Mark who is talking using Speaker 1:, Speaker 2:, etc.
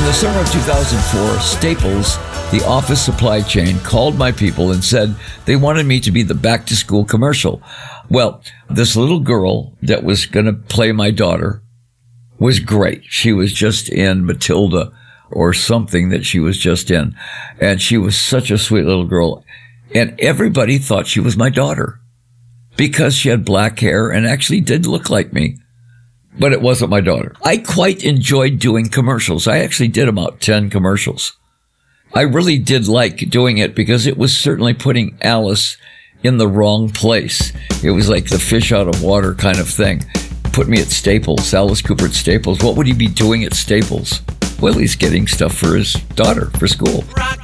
Speaker 1: the summer of 2004, Staples, the office supply chain, called my people and said they wanted me to be the back-to-school commercial. Well, this little girl that was going to play my daughter was great. She was just in Matilda or something that she was just in. And she was such a sweet little girl. And everybody thought she was my daughter because she had black hair and actually did look like me. But it wasn't my daughter. I quite enjoyed doing commercials. I actually did about 10 commercials. I really did like doing it because it was certainly putting Alice in the wrong place. It was like the fish out of water kind of thing. Put me at Staples, Alice Cooper at Staples. What would he be doing at Staples? Well, he's getting stuff for his daughter for school.